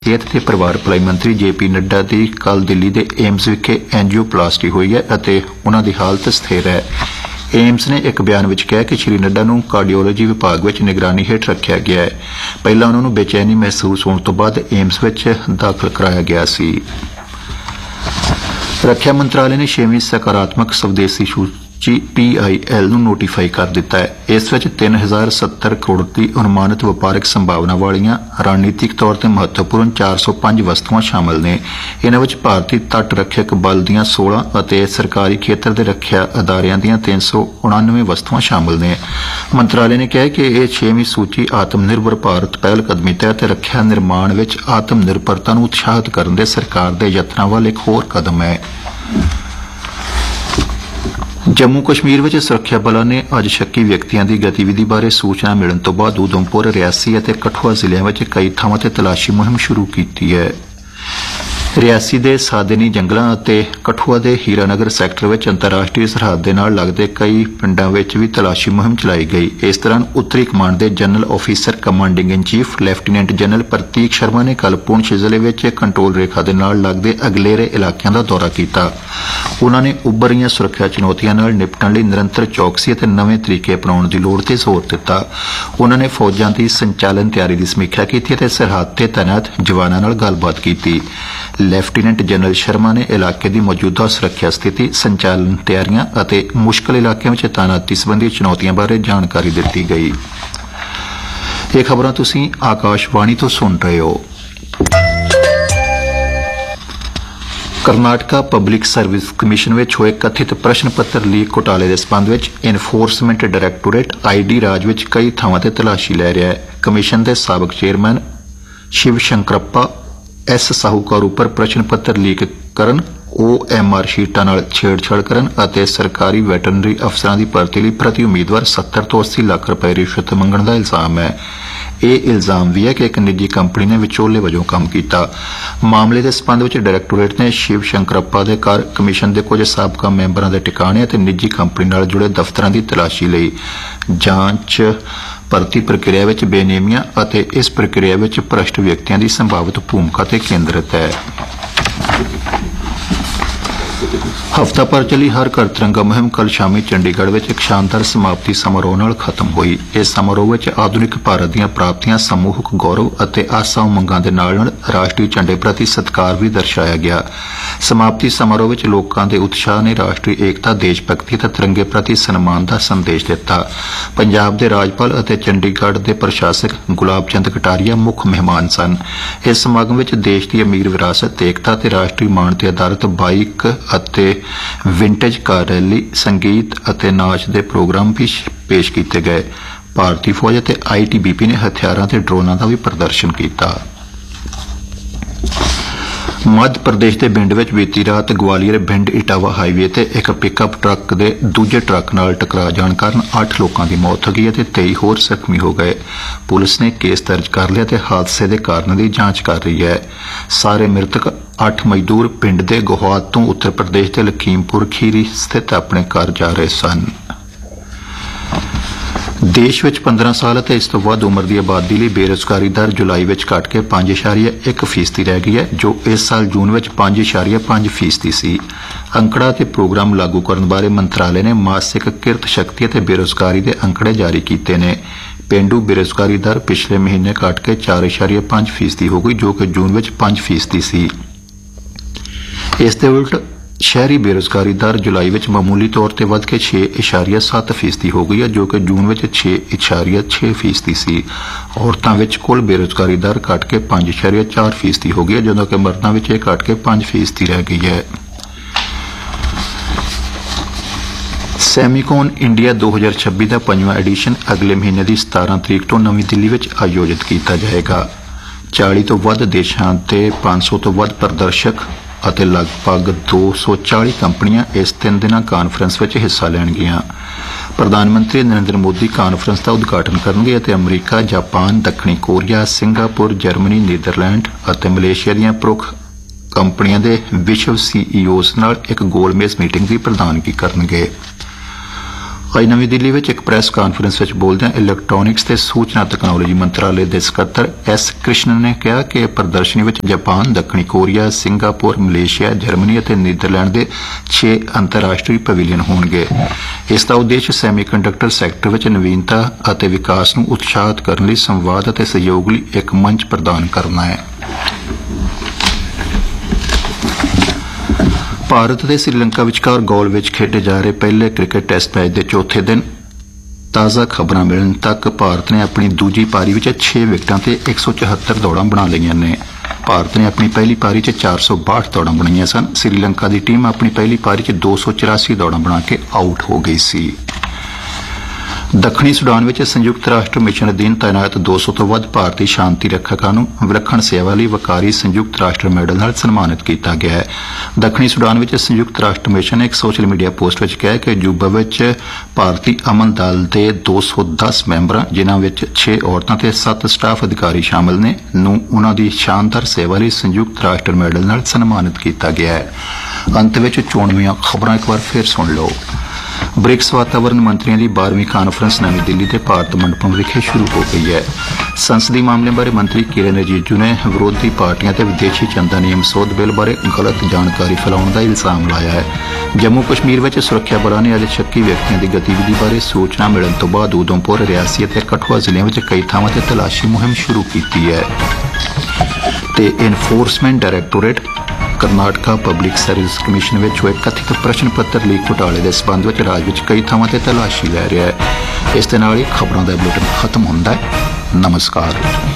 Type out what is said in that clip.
ਸਿਹਤ ਤੇ ਪਰਿਵਾਰ ਭਲਾਈ ਮੰਤਰੀ JP ਨੱਡਾ ਦੀ ਕੱਲ੍ਹ ਦਿੱਲੀ ਦੇ ਏਮਜ਼ ਵਿਖੇ ਐਂਜੀਓਪਲਾਸਟੀ ਹੋਈ ਹੈ ਅਤੇ ਉਨ੍ਹਾਂ ਦੀ ਹਾਲਤ ਸਥਿਰ ਹੈ। ਏਮਜ਼ ਨੇ ਇੱਕ ਬਿਆਨ ਵਿੱਚ ਕਿਹਾ ਕਿ ਸ਼੍ਰੀ ਨੱਡਾ ਨੂੰ ਕਾਰਡੀਓਲੋਜੀ ਵਿਭਾਗ ਵਿੱਚ ਨਿਗਰਾਨੀ ਹੇਠ ਰੱਖਿਆ ਗਿਆ ਹੈ। ਪਹਿਲਾਂ ਉਨ੍ਹਾਂ ਨੂੰ ਬੇਚੈਨੀ ਮਹਿਸੂਸ ਹੋਣ ਤੋਂ ਬਾਅਦ ਏਮਜ਼ ਵਿੱਚ ਦਾਖਲ ਕਰਾਇਆ ਗਿਆ ਸੀ। ਰੱਖਿਆ ਮੰਤਰਾਲੇ ਨੇ 6ਵੀਂ ਸਕਾਰਾਤਮਕ ਸਵਦੇਸੀ ਸੂਚੀ PIL ਨੂੰ ਨੋਟੀਫਾਈ ਕਰ ਦਿੱਤਾ ਹੈ। ਇਸ ਵਿੱਚ 3070 ਕਰੋੜ ਦੀ ਅਨੁਮਾਨਿਤ ਵਪਾਰਕ ਸੰਭਾਵਨਾ ਵਾਲੀਆਂ ਰਣਨੀਤਿਕ ਤੌਰ ਤੇ ਮਹੱਤਵਪੂਰਨ 405 ਵਸਤੂਆਂ ਸ਼ਾਮਲ ਨੇ। ਇਨ੍ਹਾਂ ਵਿੱਚ ਭਾਰਤੀ ਤੱਟ ਰੱਖਿਅਕ ਬਲ ਦੀਆਂ 16 ਅਤੇ ਸਰਕਾਰੀ ਖੇਤਰ ਦੇ ਰੱਖਿਆ ਅਦਾਰਿਆਂ ਦੀਆਂ 399 ਵਸਤੂਆਂ ਸ਼ਾਮਲ ਨੇ। ਮੰਤਰਾਲੇ ਨੇ ਕਿਹਾ ਕਿ ਇਹ 6ਵੀਂ ਸੂਚੀ ਆਤਮ ਨਿਰਭਰ ਭਾਰਤ ਪਹਿਲਕਦਮੀ ਤਹਿਤ ਰੱਖਿਆ ਨਿਰਮਾਣ ਵਿੱਚ ਆਤਮ ਨਿਰਭਰਤਾ ਨੂੰ ਉਤਸ਼ਾਹਿਤ ਕਰਨ ਦੇ ਸਰਕਾਰ ਦੇ ਯਤਨਾਂ ਵੱਲ ਇੱਕ ਹੋਰ ਕਦਮ ਹੈ। ਜੰਮੂ ਕਸ਼ਮੀਰ ਵਿੱਚ ਸੁਰੱਖਿਆ ਬਲਾਂ ਨੇ ਅੱਜ ਸ਼ੱਕੀ ਵਿਅਕਤੀਆਂ ਦੀ ਗਤੀਵਿਧੀ ਬਾਰੇ ਸੂਚਨਾ ਮਿਲਣ ਤੋਂ ਬਾਅਦ ਉਧਮਪੁਰ, ਰਿਆਸੀ ਅਤੇ ਕਠੂਆ ਜ਼ਿਲ੍ਹਿਆਂ ਵਿੱਚ ਕਈ ਥਾਵਾਂ ਤੇ ਤਲਾਸ਼ੀ ਮੁਹਿੰਮ ਸ਼ੁਰੂ ਕੀਤੀ ਹੈ। ਰਿਆਸੀ ਦੇ ਸਾਦੇਨੀ ਜੰਗਲਾਂ ਅਤੇ ਕਠੂਆ ਦੇ ਹੀਰਾਨਗਰ ਸੈਕਟਰ ਵਿੱਚ ਅੰਤਰਰਾਸ਼ਟਰੀ ਸਰਹੱਦ ਦੇ ਨਾਲ ਲੱਗਦੇ ਕਈ ਪਿੰਡਾਂ ਵਿੱਚ ਵੀ ਤਲਾਸ਼ੀ ਮੁਹਿੰਮ ਚਲਾਈ ਗਈ। ਇਸ ਦੌਰਾਨ ਉੱਤਰੀ ਕਮਾਂਡ ਦੇ ਜਨਰਲ ਆਫੀਸਰ ਕਮਾਂਡਿੰਗ ਇਨ ਚੀਫ ਲੈਫਟੀਨੈਂਟ ਜਨਰਲ ਪ੍ਰਤੀਕ ਸ਼ਰਮਾ ਨੇ ਕੱਲ੍ਹ ਪੁੰਛ ਜ਼ਿਲ੍ਹੇ ਵਿੱਚ ਕੰਟਰੋਲ ਰੇਖਾ ਦੇ ਨਾਲ ਲੱਗਦੇ ਅਗਲੇਰੇ ਇਲਾਕਿਆਂ ਦਾ ਦੌਰਾ ਕੀਤਾ। ਉਨ੍ਹਾਂ ਨੇ ਉੱਭਰ ਰਹੀਆਂ ਸੁਰੱਖਿਆ ਚੁਣੌਤੀਆਂ ਨਾਲ ਨਿਪਟਣ ਲਈ ਨਿਰੰਤਰ ਚੌਕਸੀ ਅਤੇ ਨਵੇਂ ਤਰੀਕੇ ਅਪਣਾਉਣ ਦੀ ਲੋੜ ਤੇ ਜ਼ੋਰ ਦਿੱਤਾ। ਉਨ੍ਹਾਂ ਨੇ ਫੌਜਾਂ ਦੀ ਸੰਚਾਲਨ ਤਿਆਰੀ ਦੀ ਸਮੀਖਿਆ ਕੀਤੀ ਅਤੇ ਸਰਹੱਦ ਤੇ ਤੈਨਾਤ ਜਵਾਨਾਂ ਨਾਲ ਗੱਲਬਾਤ ਕੀਤੀ। ਲੈਫਟੀਨੈਂਟ ਜਨਰਲ ਸ਼ਰਮਾ ਨੇ ਇਲਾਕੇ ਦੀ ਮੌਜੂਦਾ ਸੁਰੱਖਿਆ ਸਥਿਤੀ, ਸੰਚਾਲਨ ਤਿਆਰੀਆਂ ਅਤੇ ਮੁਸ਼ਕਲ ਇਲਾਕਿਆਂ ਵਿੱਚ ਤਾਇਨਾਤੀ ਸੰਬੰਧੀ ਚੁਣੌਤੀਆਂ ਬਾਰੇ ਜਾਣਕਾਰੀ ਦਿੱਤੀ ਗਈ। ਇਹ ਖਬਰਾਂ ਤੁਸੀਂ ਆਕਾਸ਼ਵਾਣੀ ਤੋਂ ਸੁਣ ਰਹੇ ਹੋ। ਕਰਨਾਟਕਾ ਪਬਲਿਕ ਸਰਵਿਸ ਕਮਿਸ਼ਨ ਵਿੱਚ ਹੋਏ ਕਥਿਤ ਪ੍ਰਸ਼ਨ ਪੱਤਰ ਲੀਕ ਘੁਟਾਲੇ ਦੇ ਸਬੰਧ ਵਿੱਚ ਇਨਫੋਰਸਮੈਂਟ ਡਾਇਰੈਕਟੋਰੇਟ ID ਰਾਜ ਵਿੱਚ ਕਈ ਥਾਵਾਂ ਤੇ ਤਲਾਸ਼ੀ ਲੈ ਰਿਹਾ ਹੈ। ਕਮਿਸ਼ਨ ਦੇ ਸਾਬਕ ਚੇਅਰਮੈਨ ਸ਼ਿਵ ਸ਼ੰਕਰੱਪਾ S ਸਾਹੂਕਾਰ ਉੱਪਰ ਪ੍ਰਸ਼ਨ ਪੱਤਰ ਲੀਕ ਕਰਨ, OMR ਸ਼ੀਟਾਂ ਨਾਲ ਛੇੜਛਾੜ ਕਰਨ ਅਤੇ ਸਰਕਾਰੀ ਵੈਟਰਨਰੀ ਅਫਸਰਾਂ ਦੀ ਭਰਤੀ ਲਈ ਪ੍ਰਤੀ ਉਮੀਦਵਾਰ 70 ਤੋਂ 80 ਲੱਖ ਰੁਪਏ ਰਿਸ਼ਵਤ ਮੰਗਣ ਦਾ ਇਲਜ਼ਾਮ ਹੈ। ਇਹ ਇਲਜ਼ਾਮ ਵੀ ਹੈ ਕਿ ਇੱਕ ਨਿੱਜੀ ਕੰਪਨੀ ਨੇ ਵਿਚੋਲੇ ਵਜੋਂ ਕੰਮ ਕੀਤਾ। ਮਾਮਲੇ ਦੇ ਸਬੰਧ ਵਿੱਚ ਡਾਇਰੈਕਟੋਰੇਟ ਨੇ ਸ਼ਿਵ ਸ਼ੰਕਰੱਪਾ ਦੇ ਘਰ, ਕਮਿਸ਼ਨ ਦੇ ਕੁਝ ਸਾਬਕਾ ਮੈਂਬਰਾਂ ਦੇ ਟਿਕਾਣੇ ਅਤੇ ਨਿੱਜੀ ਕੰਪਨੀ ਨਾਲ ਜੁੜੇ ਦਫ਼ਤਰਾਂ ਦੀ ਤਲਾਸ਼ੀ ਲਈ। ਜਾਂਚ ਭਰਤੀ ਪ੍ਰਕਿਰਿਆ ਵਿੱਚ ਬੇਨੇਮੀਆਂ ਅਤੇ ਇਸ ਪ੍ਰਕਿਰਿਆ ਵਿੱਚ ਭ੍ਰਸ਼ਟ ਵਿਅਕਤੀਆਂ ਦੀ ਸੰਭਾਵਿਤ ਭੂਮਿਕਾ ਤੇ ਕੇਂਦਰਿਤ ਹੈ। ਹਫ਼ਤਾ ਭਰ ਚੱਲੀ ਹਰ ਘਰ ਤਿਰੰਗਾ ਮੁਹਿੰਮ ਕੱਲ੍ਹ ਸ਼ਾਮੀ ਚੰਡੀਗੜ੍ਹ ਵਿੱਚ ਇੱਕ ਸ਼ਾਨਦਾਰ ਸਮਾਪਤੀ ਸਮਾਰੋਹ ਨਾਲ ਖਤਮ ਹੋਈ। ਇਸ ਸਮਾਰੋਹ ਵਿੱਚ ਆਧੁਨਿਕ ਭਾਰਤ ਦੀਆਂ ਪ੍ਰਾਪਤੀਆਂ, ਸਮੂਹਕ ਗੌਰਵ ਅਤੇ ਆਸਾਂ ਉਮੰਗਾਂ ਦੇ ਨਾਲ ਰਾਸ਼ਟਰੀ ਝੰਡੇ ਪ੍ਰਤੀ ਸਤਿਕਾਰ ਵੀ ਦਰਸਾਇਆ ਗਿਆ। ਸਮਾਪਤੀ ਸਮਾਰੋਹ ਵਿੱਚ ਲੋਕਾਂ ਦੇ ਉਤਸ਼ਾਹ ਨੇ ਰਾਸ਼ਟਰੀ ਏਕਤਾ, ਦੇਸ਼ ਭਗਤੀ ਅਤੇ ਤਿਰੰਗੇ ਪ੍ਰਤੀ ਸਨਮਾਨ ਦਾ ਸੰਦੇਸ਼ ਦਿੱਤਾ। ਪੰਜਾਬ ਦੇ ਰਾਜਪਾਲ ਅਤੇ ਚੰਡੀਗੜ੍ਹ ਦੇ ਪ੍ਰਸ਼ਾਸਕ ਗੁਲਾਬ ਚੰਦ ਕਟਾਰੀਆ ਮੁੱਖ ਮਹਿਮਾਨ ਸਨ। ਇਸ ਸਮਾਗਮ ਵਿੱਚ ਦੇਸ਼ ਦੀ ਅਮੀਰ ਵਿਰਾਸਤ, ਏਕਤਾ ਅਤੇ ਰਾਸ਼ਟਰੀ ਮਾਣ ਤੇ ਆਧਾਰਿਤ ਬਾਈਕ ਅਤੇ ਵਿੰਟੇਜ ਕਾਰ ਰੈਲੀ, ਸੰਗੀਤ ਅਤੇ ਨਾਚ ਦੇ ਪ੍ਰੋਗਰਾਮ ਵੀ ਪੇਸ਼ ਕੀਤੇ ਗਏ। ਭਾਰਤੀ ਫੌਜ ਅਤੇ ITBP ਨੇ ਹਥਿਆਰਾਂ ਤੇ ਡਰੋਨਾਂ ਦਾ ਵੀ ਪ੍ਰਦਰਸ਼ਨ ਕੀਤਾ। ਮੱਧ ਪ੍ਰਦੇਸ਼ ਦੇ ਬਿੰਡ ਵਿੱਚ ਬੀਤੀ ਰਾਤ ਗਵਾਲੀਅਰ ਬਿੰਡ ਇਟਾਵਾ ਹਾਈਵੇ ਤੇ ਇੱਕ ਪਿਕਅਪ ਟਰੱਕ ਦੇ ਦੂਜੇ ਟਰੱਕ ਨਾਲ ਟਕਰਾ ਜਾਣ ਕਾਰਨ 8 ਲੋਕਾਂ ਦੀ ਮੌਤ ਹੋ ਗਈ ਅਤੇ 23 ਹੋਰ ਜ਼ਖਮੀ ਹੋ ਗਏ। ਪੁਲਿਸ ਨੇ ਕੇਸ ਦਰਜ ਕਰ ਲਿਆ ਤੇ ਹਾਦਸੇ ਦੇ ਕਾਰਨ ਦੀ ਜਾਂਚ ਕਰ ਰਹੀ ਹੈ। ਸਾਰੇ ਮ੍ਰਿਤਕ 8 ਮਜ਼ਦੂਰ ਪਿੰਡ ਦੇ ਗੋਹਾਤ ਤੋਂ ਉੱਤਰ ਪ੍ਰਦੇਸ਼ ਦੇ ਲਖੀਮਪੁਰ ਖੀਰੀ ਸਥਿਤ ਆਪਣੇ ਘਰ ਜਾ ਰਹੇ ਸਨ। ਦੇਸ਼ ਵਿੱਚ 15 ਸਾਲ ਅਤੇ ਇਸ ਤੋਂ ਵੱਧ ਉਮਰ ਦੀ ਆਬਾਦੀ ਲਈ ਬੇਰੁਜ਼ਗਾਰੀ ਦਰ ਜੁਲਾਈ ਵਿੱਚ ਘਟ ਕੇ 5.1% ਰਹਿ ਗਈ ਹੈ, ਜੋ ਇਸ ਸਾਲ ਜੂਨ ਵਿੱਚ 5.5% ਸੀ। ਅੰਕੜਾ ਅਤੇ ਪ੍ਰੋਗਰਾਮ ਲਾਗੂ ਕਰਨ ਬਾਰੇ ਮੰਤਰਾਲੇ ਨੇ ਮਾਸਿਕ ਕਿਰਤ ਸ਼ਕਤੀ ਅਤੇ ਬੇਰੁਜ਼ਗਾਰੀ ਦੇ ਅੰਕੜੇ ਜਾਰੀ ਕੀਤੇ ਨੇ। ਪੇਂਡੂ ਬੇਰੁਜ਼ਗਾਰੀ ਦਰ ਪਿਛਲੇ ਮਹੀਨੇ ਘਟ ਕੇ 4.5% ਹੋ ਗਈ, ਜੋ ਕਿ ਜੂਨ ਵਿੱਚ 5% ਸੀ। ਇਸ ਦੇ ਉਲਟ ਸ਼ਹਿਰੀ ਬੇਰੁਜ਼ਗਾਰੀ ਦਰ ਜੁਲਾਈ ਵਿੱਚ ਮਾਮੂਲੀ ਤੌਰ ਤੇ ਵੱਧ ਕੇ 6.7% ਹੋ ਗਈ ਹੈ, ਜੋ ਕਿ ਜੂਨ ਵਿੱਚ 6.6% ਸੀ। ਔਰਤਾਂ ਵਿੱਚ ਕੁੱਲ ਬੇਰੁਜ਼ਗਾਰੀ ਦਰ ਘਟ ਕੇ 5.4% ਹੋ ਗਈ ਹੈ, ਜਦੋਂ ਕਿ ਮਰਦਾਂ ਵਿੱਚ ਇਹ ਘਟ ਕੇ 5% ਰਹਿ ਗਈ ਹੈ। ਸੈਮੀਕੌਨ ਇੰਡੀਆ 2026 ਦਾ 5ਵਾਂ ਐਡੀਸ਼ਨ ਅਗਲੇ ਮਹੀਨੇ ਦੀ 17 ਤਰੀਕ ਤੋਂ ਨਵੀਂ ਦਿੱਲੀ ਵਿੱਚ ਆਯੋਜਿਤ ਕੀਤਾ ਜਾਏਗਾ। 40 ਤੋਂ ਵੱਧ ਦੇਸ਼ਾਂ ਤੇ 500 ਤੋਂ ਵੱਧ ਪ੍ਰਦਰਸ਼ਕ ਅਤੇ ਲਗਭਗ 240 ਕੰਪਨੀਆਂ ਇਸ 3 ਦਿਨਾਂ ਕਾਨਫਰੰਸ ਵਿੱਚ ਹਿੱਸਾ ਲੈਣਗੀਆਂ। ਪ੍ਰਧਾਨ ਮੰਤਰੀ ਨਰਿੰਦਰ ਮੋਦੀ ਕਾਨਫਰੰਸ ਦਾ ਉਦਘਾਟਨ ਕਰਨਗੇ ਅਤੇ ਅਮਰੀਕਾ, ਜਾਪਾਨ, ਦੱਖਣੀ ਕੋਰੀਆ, ਸਿੰਗਾਪੁਰ, ਜਰਮਨੀ, ਨੀਦਰਲੈਂਡ ਅਤੇ ਮਲੇਸ਼ੀਆ ਦੀਆਂ ਪ੍ਰਮੁੱਖ ਕੰਪਨੀਆਂ ਦੇ ਵਿਸ਼ਵ CEOs ਨਾਲ ਇੱਕ ਗੋਲਮੇਜ਼ ਮੀਟਿੰਗ ਦੀ ਪ੍ਰਧਾਨਗੀ ਕਰਨਗੇ। ਅੱਜ ਨਵੀਂ ਦਿੱਲੀ ਵਿੱਚ ਇੱਕ ਪ੍ਰੈਸ ਕਾਨਫਰੰਸ ਵਿੱਚ ਬੋਲਦਿਆਂ ਇਲੈਕਟ੍ਰੋਨਿਕਸ ਤੇ ਸੂਚਨਾ ਤਕਨਾਲੋਜੀ ਮੰਤਰਾਲੇ ਦੇ ਸਕੱਤਰ ਐਸ ਕ੍ਰਿਸ਼ਨਨ ਨੇ ਕਿਹਾ ਕਿ ਪ੍ਰਦਰਸ਼ਨੀ ਵਿੱਚ ਜਾਪਾਨ, ਦੱਖਣੀ ਕੋਰੀਆ, ਸਿੰਗਾਪੁਰ, ਮਲੇਸ਼ੀਆ, ਜਰਮਨੀ ਅਤੇ ਨੀਦਰਲੈਂਡ ਦੇ 6 ਅੰਤਰਰਾਸ਼ਟਰੀ ਪਵੇਲੀਅਨ ਹੋਣਗੇ। ਇਸ ਦਾ ਉਦੇਸ਼ ਸੈਮੀਕੰਡਕਟਰ ਸੈਕਟਰ ਵਿੱਚ ਨਵੀਨਤਾ ਅਤੇ ਵਿਕਾਸ ਨੂੰ ਉਤਸ਼ਾਹਿਤ ਕਰਨ ਲਈ ਸੰਵਾਦ ਅਤੇ ਸਹਿਯੋਗ ਲਈ ਇੱਕ ਮੰਚ ਪ੍ਰਦਾਨ ਕਰਨਾ ਹੈ। ਭਾਰਤ ਅਤੇ ਸ੍ਰੀਲੰਕਾ ਵਿਚਕਾਰ ਗੋਲ ਵਿੱਚ ਖੇਡੇ ਜਾ ਰਹੇ ਪਹਿਲੇ ਕ੍ਰਿਕਟ ਟੈਸਟ ਮੈਚ ਦੇ ਚੌਥੇ ਦਿਨ ਤਾਜ਼ਾ ਖਬਰਾਂ ਮਿਲਣ ਤੱਕ ਭਾਰਤ ਨੇ ਆਪਣੀ ਦੂਜੀ ਪਾਰੀ ਵਿੱਚ 6 ਵਿਕਟਾਂ ਤੇ 174 ਦੌੜਾਂ ਬਣਾ ਲਈਆਂ ਨੇ। ਭਾਰਤ ਨੇ ਆਪਣੀ ਪਹਿਲੀ ਪਾਰੀ 'ਚ 462 ਦੌੜਾਂ ਬਣਾਈਆਂ ਸਨ। ਸ੍ਰੀਲੰਕਾ ਦੀ ਟੀਮ ਆਪਣੀ ਪਹਿਲੀ ਪਾਰੀ 'ਚ 284 ਦੌੜਾਂ ਬਣਾ ਕੇ ਆਊਟ ਹੋ ਗਈ ਸੀ। ਦੱਖਣੀ ਸੁਡਾਨ ਵਿੱਚ ਸੰਯੁਕਤ ਰਾਸ਼ਟਰ ਮਿਸ਼ਨ ਅਧੀਨ ਤਾਇਨਾਤ 200 ਤੋਂ ਵੱਧ ਭਾਰਤੀ ਸ਼ਾਂਤੀ ਰੱਖਿਅਕਾਂ ਨੂੰ ਵਿਲੱਖਣ ਸੇਵਾ ਲਈ ਵਕਾਰੀ ਸੰਯੁਕਤ ਰਾਸ਼ਟਰ ਮੈਡਲ ਨਾਲ ਸਨਮਾਨਿਤ ਕੀਤਾ ਗਿਆ ਹੈ। ਦੱਖਣੀ ਸੁਡਾਨ ਵਿੱਚ ਸੰਯੁਕਤ ਰਾਸ਼ਟਰ ਮਿਸ਼ਨ ਨੇ ਇੱਕ ਸੋਸ਼ਲ ਮੀਡੀਆ ਪੋਸਟ ਵਿੱਚ ਕਿਹਾ ਕਿ ਜੂਬਾ ਵਿੱਚ ਭਾਰਤੀ ਅਮਨ ਦਲ ਦੇ 210 ਮੈਂਬਰਾਂ, ਜਿਨ੍ਹਾਂ ਵਿੱਚ 6 ਔਰਤਾਂ ਤੇ 7 ਸਟਾਫ ਅਧਿਕਾਰੀ ਸ਼ਾਮਲ ਨੇ, ਨੂੰ ਉਨ੍ਹਾਂ ਦੀ ਸ਼ਾਨਦਾਰ ਸੇਵਾ ਲਈ ਸੰਯੁਕਤ ਰਾਸ਼ਟਰ ਮੈਡਲ ਨਾਲ ਸਨਮਾਨਿਤ ਕੀਤਾ ਗਿਆ ਹੈ। ਅੰਤ ਵਿੱਚ ਚੋਣਵੀਆਂ ਖਬਰਾਂ ਇੱਕ ਵਾਰ ਫਿਰ ਸੁਣ ਲਓ। ਬ੍ਰਿਕਸ ਵਾਤਾਵਰਣ ਮੰਤਰੀਆਂ ਦੀ 12ਵੀਂ ਕਾਨਫਰੰਸ ਨਵੀਂ ਦਿੱਲੀ ਦੇ ਭਾਰਤ ਮੰਡਪਮ ਵਿਖੇ ਸ਼ੁਰੂ ਹੋ ਗਈ ਹੈ। ਸੰਸਦੀ ਮਾਮਲਿਆਂ ਬਾਰੇ ਮੰਤਰੀ ਕਿਰਨ ਰਿਜੀਜੂ ਨੇ ਵਿਰੋਧੀ ਪਾਰਟੀਆਂ ਤੇ ਵਿਦੇਸ਼ੀ ਚੰਦਾ ਨਿਯਮ ਸੋਧ ਬਿੱਲ ਬਾਰੇ ਗਲਤ ਜਾਣਕਾਰੀ ਫੈਲਾਉਣ ਦਾ ਇਲਜ਼ਾਮ ਲਾਇਆ ਹੈ। ਜੰਮੂ ਕਸ਼ਮੀਰ ਵਿੱਚ ਸੁਰੱਖਿਆ ਬਲਾਂ ਨੇ ਅੱਜ ਸ਼ੱਕੀ ਵਿਅਕਤੀਆਂ ਦੀ ਗਤੀਵਿਧੀ ਬਾਰੇ ਸੂਚਨਾ ਮਿਲਣ ਤੋਂ ਬਾਅਦ ਉਧਮਪੁਰ, ਰਿਆਸੀ ਅਤੇ ਕਠੂਆ ਜ਼ਿਲ੍ਹਿਆਂ ਵਿੱਚ ਕਈ ਥਾਵਾਂ ਤੇ ਤਲਾਸ਼ੀ ਮੁਹਿੰਮ ਸ਼ੁਰੂ ਕੀਤੀ ਹੈ ਤੇ enforcement directorate Karnataka public service commission ਵਿੱਚ ਹੋਏ ਕਥਿਤ ਪ੍ਰਸ਼ਨ ਪੱਤਰ ਲੀਕ ਘੁਟਾਲੇ ਦੇ ਸਬੰਧ ਵਿੱਚ ਰਾਜ ਵਿੱਚ ਕਈ ਥਾਵਾਂ ਤੇ ਤਲਾਸ਼ੀ ਲੈ ਰਿਹਾ ਹੈ। ਇਸ ਦੇ ਨਾਲ ਹੀ ਖਬਰਾਂ ਦਾ ਬੁਲੇਟਿਨ ਖਤਮ ਹੁੰਦਾ ਹੈ। ਨਮਸਕਾਰ।